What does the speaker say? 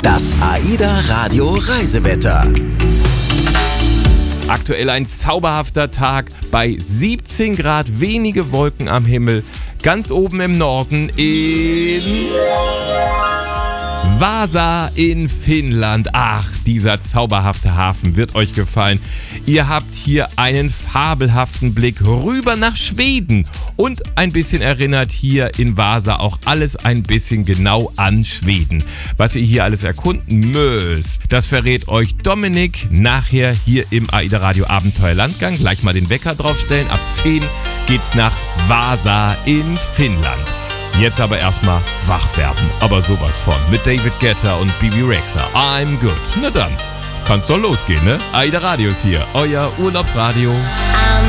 Das AIDA Radio Reisewetter. Aktuell ein zauberhafter Tag bei 17 Grad, wenige Wolken am Himmel. Ganz oben im Norden in Vaasa in Finnland. Ach, dieser zauberhafte Hafen wird euch gefallen. Ihr habt hier einen fabelhaften Blick rüber nach Schweden und ein bisschen erinnert hier in Vaasa auch alles ein bisschen genau an Schweden. Was ihr hier alles erkunden müsst, das verrät euch Dominik nachher hier im AIDA Radio Abenteuerlandgang. Gleich mal den Wecker draufstellen. Ab 10 geht's nach Vaasa in Finnland. Jetzt aber erstmal wach werden, aber sowas von. Mit David Guetta und Bibi Rexha. I'm good. Na dann, kann's doch losgehen, ne? AIDA Radio ist hier, euer Urlaubsradio.